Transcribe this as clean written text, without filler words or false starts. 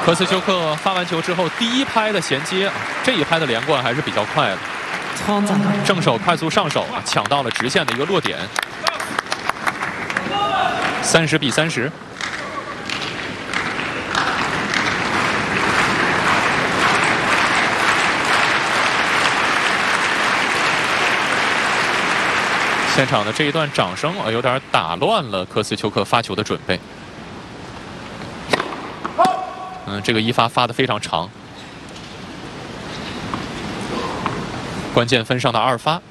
科斯丘克发完球之后，第一拍的衔接，这一拍的连贯还是比较快的。正手快速上手，抢到了直线的一个落点。30比30。现场的这一段掌声有点打乱了科斯丘克发球的准备。这个一发发得非常长，关键分上的2发。